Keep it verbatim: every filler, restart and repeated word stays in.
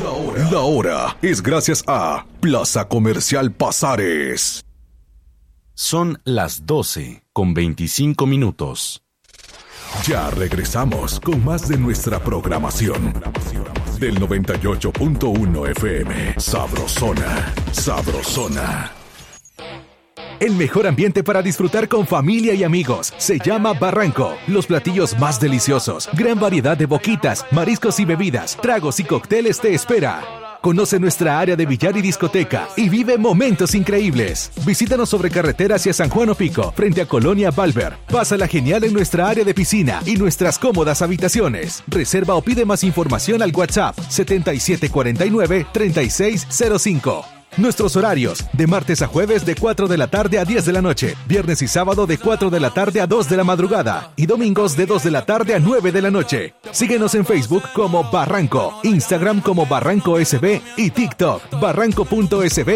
La hora, la hora es gracias a Plaza Comercial Pasares. Son las doce con veinticinco minutos. Ya regresamos con más de nuestra programación. Del noventa y ocho punto uno F M. Sabrosona, Sabrosona. El mejor ambiente para disfrutar con familia y amigos se llama Barranco. Los platillos más deliciosos, gran variedad de boquitas, mariscos y bebidas, tragos y cócteles te espera. Conoce nuestra área de billar y discoteca y vive momentos increíbles. Visítanos sobre carretera hacia San Juan Opico, frente a Colonia Valver. Pásala genial en nuestra área de piscina y nuestras cómodas habitaciones. Reserva o pide más información al WhatsApp setenta y siete cuarenta y nueve, treinta y seis cero cinco. Nuestros horarios, de martes a jueves de cuatro de la tarde a diez de la noche, viernes y sábado de cuatro de la tarde a dos de la madrugada y domingos de dos de la tarde a nueve de la noche. Síguenos en Facebook como Barranco, Instagram como Barranco S B y TikTok barranco punto S B.